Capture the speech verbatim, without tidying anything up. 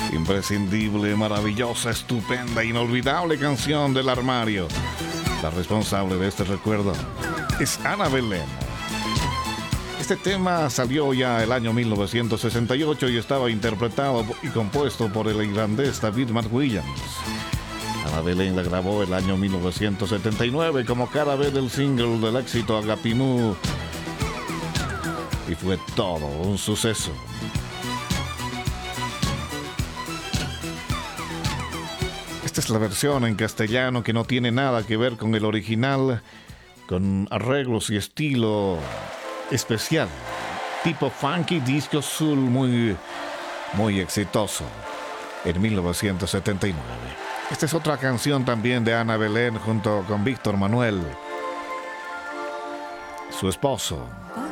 Imprescindible, maravillosa, estupenda, inolvidable canción del armario. La responsable de este recuerdo es Ana Belén. Este tema salió ya el año mil novecientos sesenta y ocho y estaba interpretado y compuesto por el irlandés David McWilliams. Ana Belén la grabó el año mil novecientos setenta y nueve como cara B del single del éxito Agapimú y fue todo un suceso. Esta es la versión en castellano que no tiene nada que ver con el original, con arreglos y estilo especial, tipo funky disco soul muy, muy exitoso en mil novecientos setenta y nueve. Esta es otra canción también de Ana Belén junto con Víctor Manuel, su esposo.